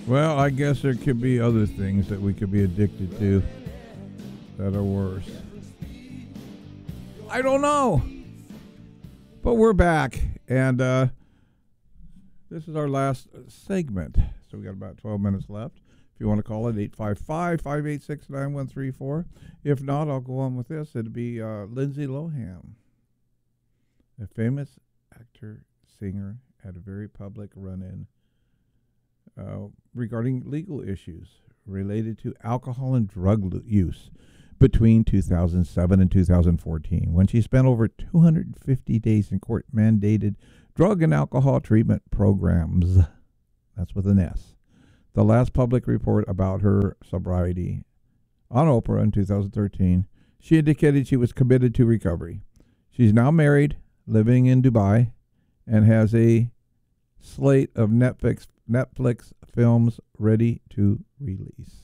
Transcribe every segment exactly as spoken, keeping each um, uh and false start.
Well, I guess there could be other things that we could be addicted to that are worse. I don't know. But we're back, and uh, this is our last segment. So we got about twelve minutes left. If you want to call it, eight five five, five eight six, nine one three four. If not, I'll go on with this. It'd be uh, Lindsay Lohan, a famous actor, singer, had a very public run-in uh, regarding legal issues related to alcohol and drug lo- use between two thousand seven and two thousand fourteen, when she spent over two hundred fifty days in court-mandated drug and alcohol treatment programs. That's with an S. The last public report about her sobriety on Oprah in two thousand thirteen, she indicated she was committed to recovery. She's now married, living in Dubai, and has a slate of Netflix Netflix films ready to release.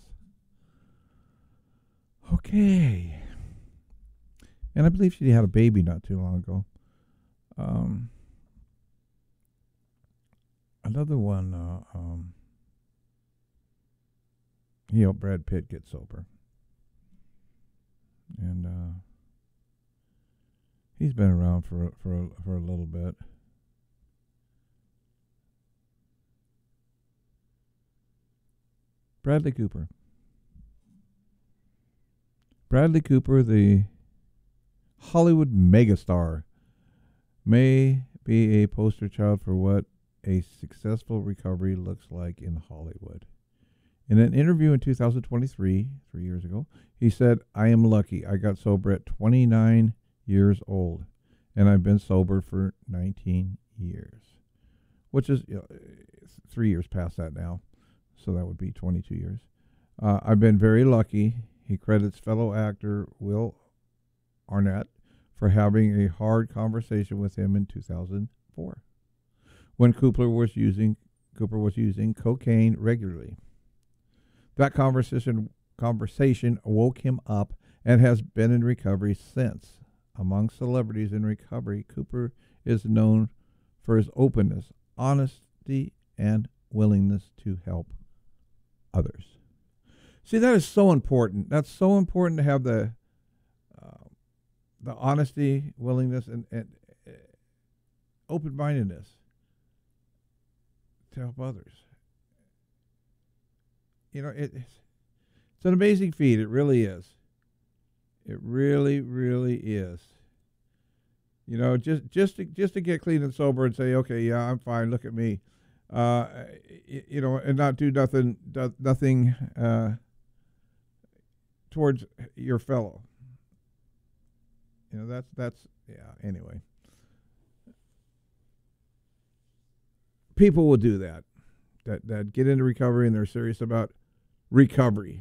Okay. And I believe she had a baby not too long ago. Um, another one, uh, um, he helped Brad Pitt get sober. And uh, he's been around for, for, a, for a little bit. Bradley Cooper. Bradley Cooper, the Hollywood megastar, may be a poster child for what a successful recovery looks like in Hollywood. In an interview in two thousand twenty-three, three years ago, he said, "I am lucky. I got sober at twenty-nine years old, and I've been sober for nineteen years," which is you know, three years past that now, so that would be twenty-two years. Uh, I've been very lucky. He credits fellow actor Will Arnett for having a hard conversation with him in two thousand four, when Cooper was using Cooper was using cocaine regularly. That conversation conversation woke him up and has been in recovery since. Among celebrities in recovery, Cooper is known for his openness, honesty, and willingness to help others. See, that is so important. That's so important to have the uh, the honesty, willingness, and, and uh, open-mindedness to help others. You know, it, it's, it's an amazing feat. It really is. It really, really is. You know, just just to, just to get clean and sober and say, okay, yeah, I'm fine. Look at me. Uh, you, you know, and not do nothing, do, nothing uh, towards your fellow. You know, that's that's yeah. Anyway, people will do that. That that get into recovery and they're serious about recovery.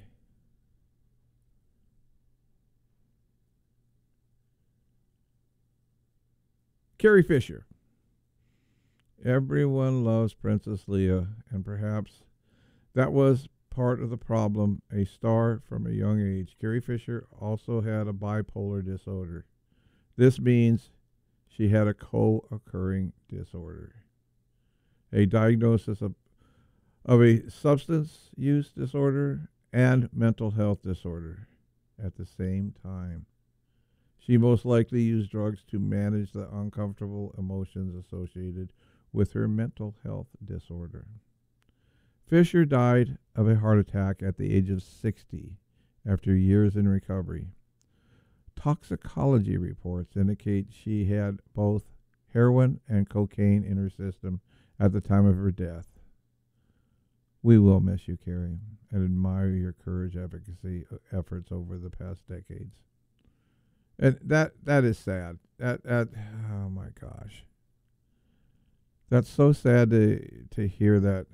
Carrie Fisher. Everyone loves Princess Leia, and perhaps that was part of the problem. A star from a young age, Carrie Fisher also had a bipolar disorder. This means she had a co-occurring disorder, a diagnosis of of a substance use disorder and mental health disorder at the same time. She most likely used drugs to manage the uncomfortable emotions associated with her mental health disorder. Fisher died of a heart attack at the age of sixty after years in recovery. Toxicology reports indicate she had both heroin and cocaine in her system at the time of her death. We will miss you, Carrie, and admire your courage advocacy efforts over the past decades. And that that is sad. That that oh my gosh. That's so sad to to hear that.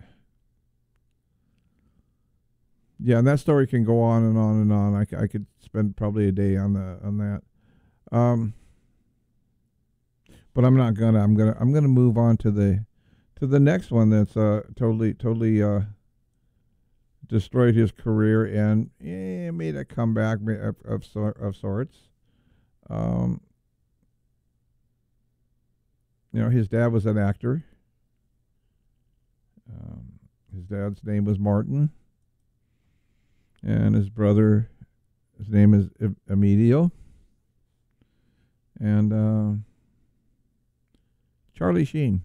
Yeah, and that story can go on and on and on. I, I could spend probably a day on the on that. Um, but I'm not gonna. I'm gonna. I'm gonna move on to the to the next one that's uh totally totally uh destroyed his career and eh, made a comeback of of, of sorts. Um, you know, his dad was an actor. Um, his dad's name was Martin. And his brother, his name is Emilio. And uh, Charlie Sheen.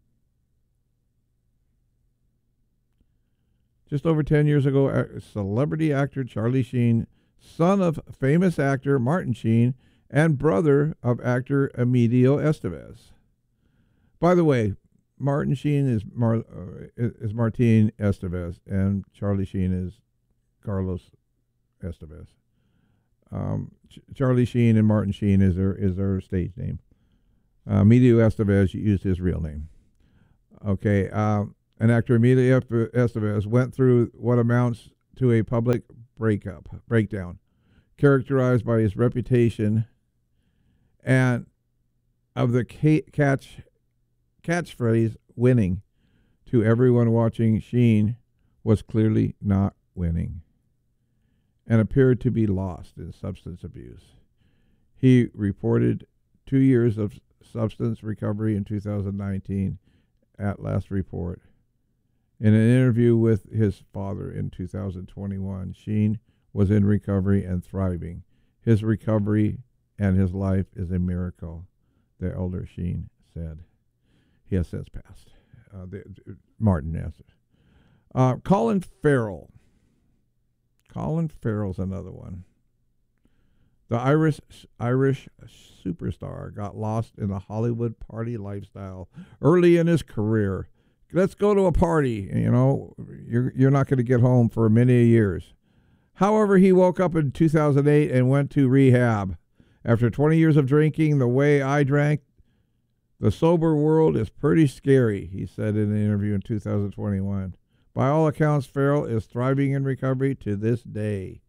Just over ten years ago, celebrity actor Charlie Sheen, son of famous actor Martin Sheen, and brother of actor Emilio Estevez. By the way, Martin Sheen is Mar, uh, is Martin Estevez, and Charlie Sheen is Carlos Estevez. Um, Ch- Charlie Sheen and Martin Sheen is their is their stage name. Uh, Emilio Estevez used his real name. Okay, uh, and actor Emilio Estevez went through what amounts to a public breakup, breakdown, characterized by his reputation and of the catch catchphrase "winning" to everyone watching. Sheen was clearly not winning and appeared to be lost in substance abuse. He reported two years of substance recovery in two thousand nineteen at last report. In an interview with his father in two thousand twenty-one, Sheen was in recovery and thriving. His recovery and his life is a miracle, the elder Sheen said. He has since passed. Uh, the, Martin has. Uh, Colin Farrell. Colin Farrell's another one. The Irish Irish superstar got lost in a Hollywood party lifestyle early in his career. Let's go to a party. You know, you're you're not going to get home for many years. However, he woke up in two thousand eight and went to rehab. After twenty years of drinking the way I drank, the sober world is pretty scary, he said in an interview in two thousand twenty-one. By all accounts, Farrell is thriving in recovery to this day.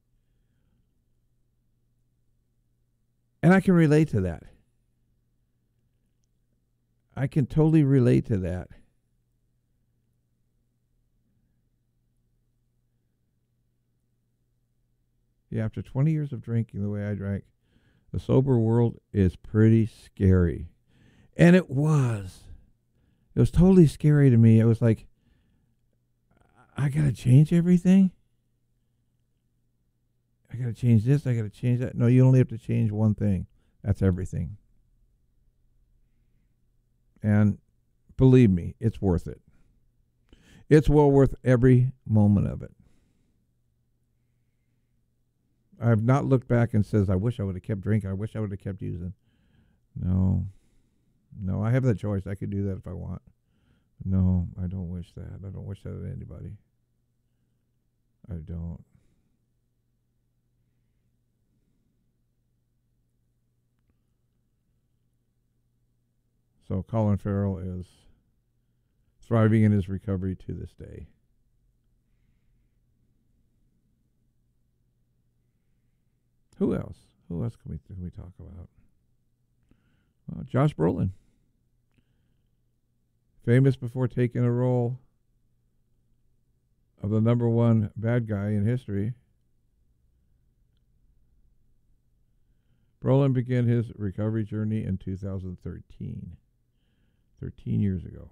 And I can relate to that. I can totally relate to that. Yeah, after twenty years of drinking the way I drank, the sober world is pretty scary. And it was. It was totally scary to me. It was like, I got to change everything? I got to change this, I got to change that. No, you only have to change one thing. That's everything. And believe me, it's worth it. It's well worth every moment of it. I've not looked back and says, I wish I would have kept drinking. I wish I would have kept using. No. No, I have that choice. I could do that if I want. No, I don't wish that. I don't wish that on anybody. I don't. So Colin Farrell is thriving in his recovery to this day. Who else? Who else can we can we talk about? Uh, Josh Brolin, famous before taking a role of the number one bad guy in history. Brolin began his recovery journey in two thousand thirteen, thirteen years ago.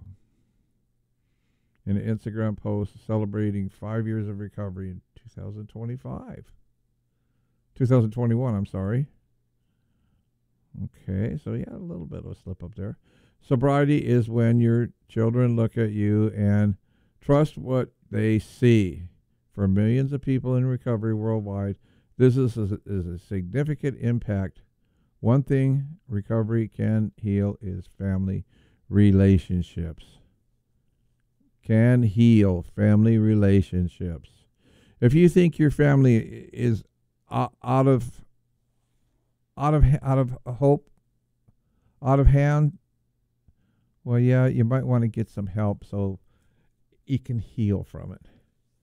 In an Instagram post celebrating five years of recovery in two thousand twenty-five. two thousand twenty-one, I'm sorry. Okay, so yeah, a little bit of a slip up there. Sobriety is when your children look at you and trust what they see. For millions of people in recovery worldwide, this is a, is a significant impact. One thing recovery can heal is family relationships. Can heal family relationships. If you think your family is out of out of out of hope, out of hand, well, yeah, you might want to get some help so you can heal from it.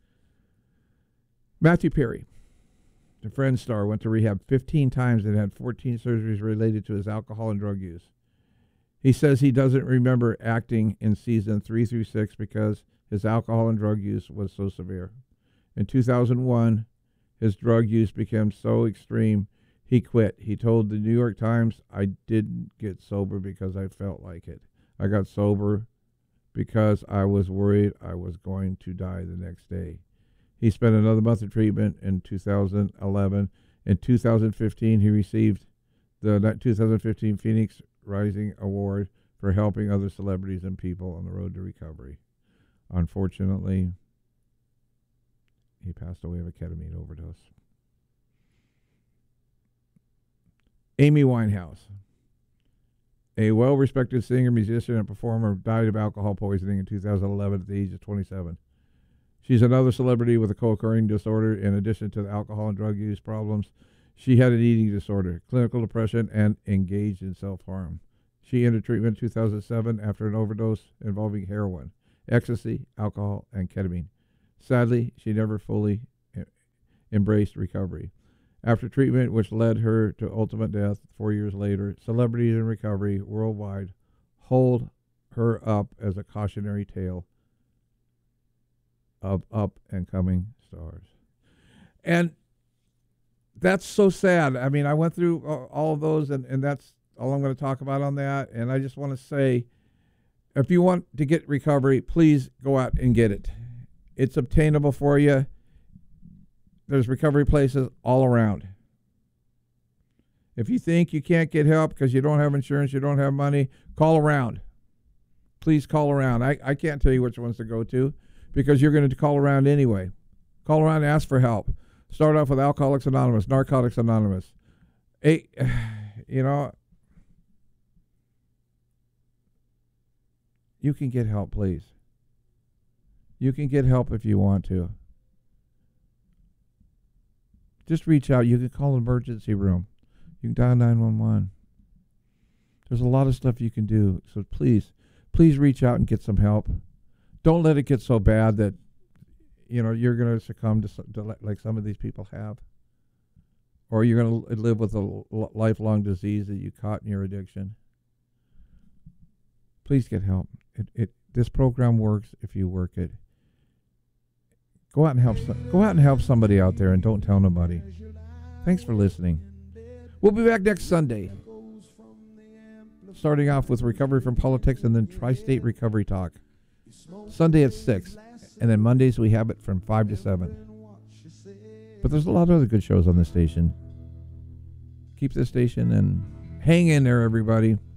Matthew Perry, the Friends star, went to rehab fifteen times and had fourteen surgeries related to his alcohol and drug use. He says he doesn't remember acting in season three through six because his alcohol and drug use was so severe. In two thousand one, his drug use became so extreme, he quit. He told the New York Times, I didn't get sober because I felt like it. I got sober because I was worried I was going to die the next day. He spent another month of treatment in two thousand eleven. In two thousand fifteen, he received the two thousand fifteen Phoenix Rising Award for helping other celebrities and people on the road to recovery. Unfortunately, he passed away of a ketamine overdose. Amy Winehouse, a well-respected singer, musician, and performer, died of alcohol poisoning in two thousand eleven at the age of twenty-seven. She's another celebrity with a co-occurring disorder. In addition to the alcohol and drug use problems, she had an eating disorder, clinical depression, and engaged in self-harm. She entered treatment in two thousand seven after an overdose involving heroin, ecstasy, alcohol, and ketamine. Sadly, she never fully embraced recovery. After treatment, which led her to ultimate death four years later, celebrities in recovery worldwide hold her up as a cautionary tale of up and coming stars. And that's so sad. I mean, I went through all of those, and, and that's all I'm going to talk about on that. And I just want to say, if you want to get recovery, please go out and get it. It's obtainable for you. There's recovery places all around. If you think you can't get help because you don't have insurance, you don't have money, call around. Please call around. I, I can't tell you which ones to go to because you're going to call around anyway. Call around and ask for help. Start off with Alcoholics Anonymous, Narcotics Anonymous. Hey, you know, you can get help, please. You can get help if you want to. Just reach out. You can call an emergency room. You can dial nine one one. There's a lot of stuff you can do. So please, please reach out and get some help. Don't let it get so bad that, you know, you're going to succumb to, to like some of these people have. Or you're going to live with a lifelong disease that you caught in your addiction. Please get help. It, it, this program works if you work it. Go out and help. Go out and help somebody out there, and don't tell nobody. Thanks for listening. We'll be back next Sunday, starting off with recovery from politics, and then Tri-State Recovery Talk. Sunday at six, and then Mondays we have it from five to seven. But there's a lot of other good shows on this station. Keep this station and hang in there, everybody.